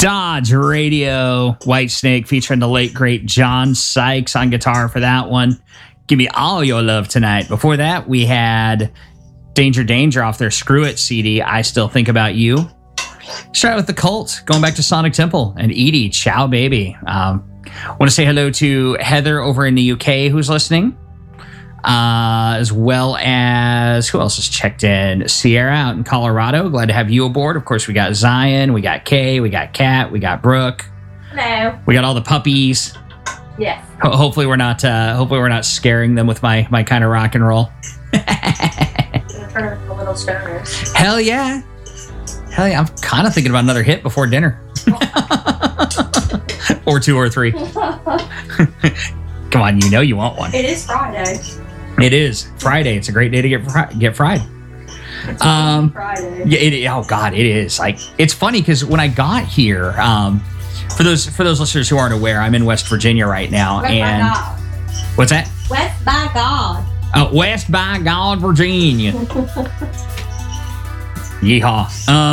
Dodge Radio, Whitesnake featuring the late, great John Sykes on guitar for that one. Give Me All Your Love Tonight. Before that, we had Danger Danger off their Screw It CD, I Still Think About You. Start with The Cult, going back to Sonic Temple, and Edie, Ciao Baby. Want to say hello to Heather over in the UK who's listening, as well as, who else has checked in? Sierra out in Colorado. Glad to have you aboard. Of course, we got Zion, we got Kay, we got Kat, we got Brooke. Hello. We got all the puppies. Yes. Hopefully we're not scaring them with my kind of rock and roll. Turn them into little stoners. Hell yeah. I'm kind of thinking about another hit before dinner. Or 2 or 3. Come on, you know you want one. It is Friday. It is Friday. It's a great day to get fried. It's Friday. Yeah. Oh God, it is. Like, it's funny because when I got here, for those listeners who aren't aware, I'm in West Virginia right now, West and by God. what's that? West by God. West by God, Virginia. Yeehaw.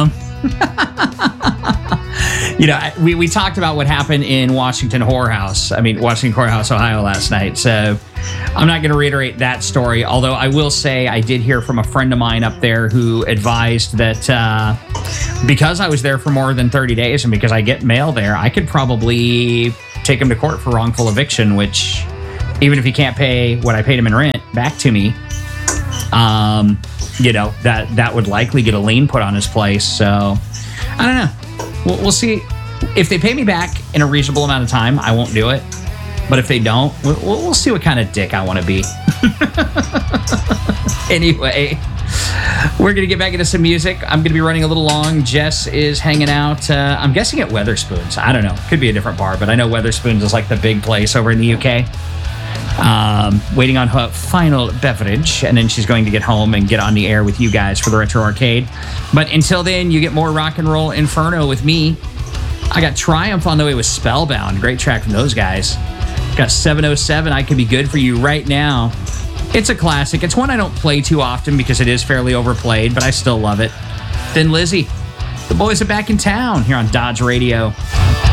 We talked about what happened in Washington Courthouse, Ohio last night. So I'm not going to reiterate that story, although I will say I did hear from a friend of mine up there who advised that because I was there for more than 30 days and because I get mail there, I could probably take him to court for wrongful eviction, which, even if he can't pay what I paid him in rent back to me, that would likely get a lien put on his place. So I don't know. We'll see. If they pay me back in a reasonable amount of time, I won't do it. But if they don't, we'll see what kind of dick I want to be. Anyway, we're going to get back into some music. I'm going to be running a little long. Jess is hanging out, I'm guessing at Weatherspoons. I don't know. Could be a different bar, but I know Weatherspoons is like the big place over in the UK. Waiting on her final beverage, and then she's going to get home and get on the air with you guys for the Retro Arcade. But until then, you get more Rock and Roll Inferno with me. I got Triumph on the way with Spellbound. Great track from those guys. Got 707, I Could Be Good For You right now. It's a classic. It's one I don't play too often because it is fairly overplayed, but I still love it. Thin Lizzy. The boys are back in town here on Dodge Radio.